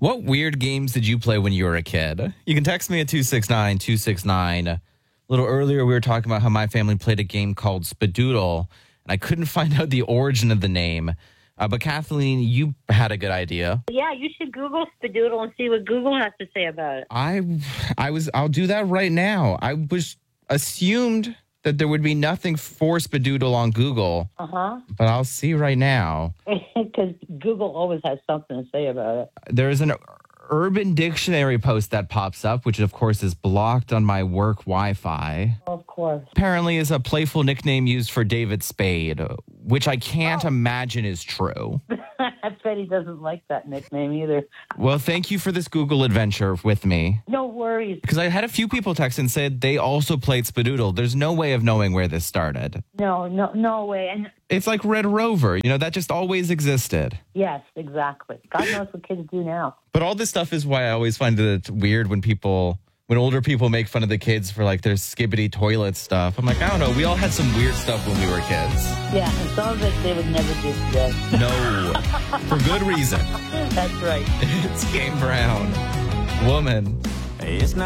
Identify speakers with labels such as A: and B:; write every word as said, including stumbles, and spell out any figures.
A: What weird games did you play when you were a kid? You can text me at two six nine, two six nine. A little earlier, we were talking about how my family played a game called Spadoodle, and I couldn't find out the origin of the name. Uh, but Kathleen, you had a good idea.
B: Yeah, you should Google Spadoodle and see what Google has to say about it.
A: I, I was, I'll do that right now. I was assumed that there would be nothing for Spadoodle on Google,
B: Uh-huh.
A: but I'll see right now.
B: Because Google always has something to say about it.
A: There is an Urban Dictionary post that pops up, which of course is blocked on my work Wi-Fi.
B: Of course.
A: Apparently is a playful nickname used for David Spade, which I can't
B: Oh.
A: imagine is true.
B: I bet he doesn't like that nickname either.
A: Well, thank you for this Google adventure with me.
B: No worries.
A: Because I had a few people text and said they also played Spadoodle. There's no way of knowing where this started.
B: No, no, no way. And
A: It's like Red Rover, you know, that just always existed.
B: yes, exactly. God knows what kids do now.
A: But all this stuff is why I always find it weird when people, when older people make fun of the kids for like their skibbity toilet stuff. I'm like, I don't know. We all had some weird stuff when we were kids.
B: Yeah, and some of it they would never do today.
A: No, for good reason.
B: That's right.
A: It's Kane Brown. Woman.
C: It's not